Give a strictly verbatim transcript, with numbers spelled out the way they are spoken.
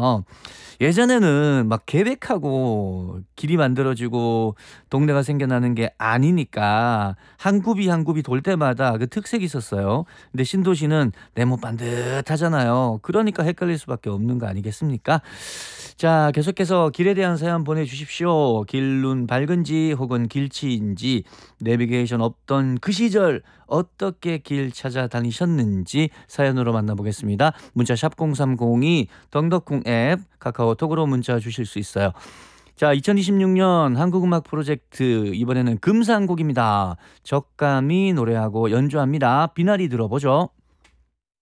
있잖아요. 예전에는 막 계획하고 길이 만들어지고 동네가 생겨나는 게 아니니까 한 굽이 한 굽이 돌 때마다 그 특색이 있었어요. 근데 신도시는 네모 반듯하잖아요. 그러니까 헷갈릴 수밖에 없는 거 아니겠습니까? 자, 계속해서 길에 대한 사연 보내주십시오. 길눈 밝은지 혹은 길치인지 내비게이션 없던 그 시절 어떻게 길 찾아다니셨는지 사연으로 만나보겠습니다. 문자 샵 공삼공이 덩덕콩 앱 카카오톡으로 문자 주실 수 있어요. 자, 이천이십육 년 한국음악 프로젝트 이번에는 금상곡입니다. 적감이 노래하고 연주합니다. 비나리 들어보죠.